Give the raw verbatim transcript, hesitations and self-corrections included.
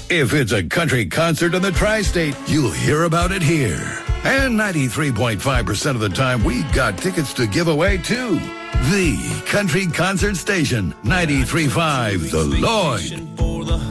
If it's a country concert in the tri-state, you'll hear about it here. And ninety-three point five percent of the time, we got tickets to give away, too. The Country Concert Station, ninety-three point five, The Lloyd.